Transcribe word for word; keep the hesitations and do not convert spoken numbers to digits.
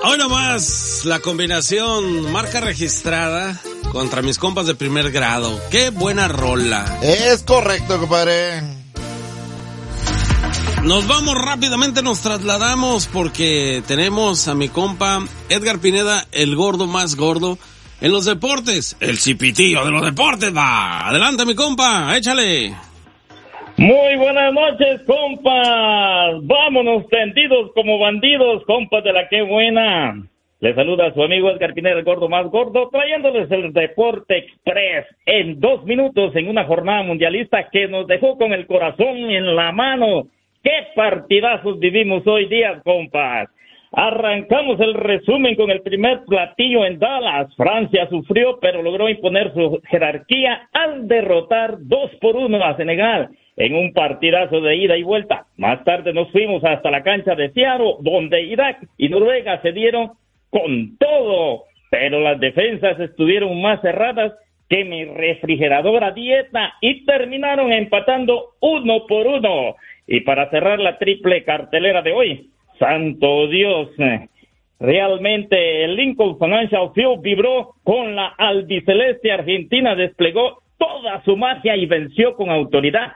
Hoy nomás la combinación marca registrada contra mis compas de primer grado. ¡Qué buena rola! Es correcto, compadre. Nos vamos rápidamente, nos trasladamos porque tenemos a mi compa Edgar Pineda, el gordo más gordo en los deportes. El cipitillo de los deportes, va. Adelante, mi compa, échale. Muy buenas noches, compas. Vámonos tendidos como bandidos, compas de la que buena. Les saluda a su amigo Edgar Pineda, el gordo más gordo, trayéndoles el Deporte Express en dos minutos en una jornada mundialista que nos dejó con el corazón en la mano. ¡Qué partidazos vivimos hoy día, compas! Arrancamos el resumen con el primer platillo en Dallas. Francia sufrió, pero logró imponer su jerarquía al derrotar dos por uno a Senegal en un partidazo de ida y vuelta. Más tarde nos fuimos hasta la cancha de Seattle, donde Irak y Noruega se dieron con todo, pero las defensas estuvieron más cerradas que mi refrigeradora dieta y terminaron empatando uno por uno. Y para cerrar la triple cartelera de hoy, santo Dios, realmente el Lincoln Financial Field vibró con la albiceleste argentina, desplegó toda su magia y venció con autoridad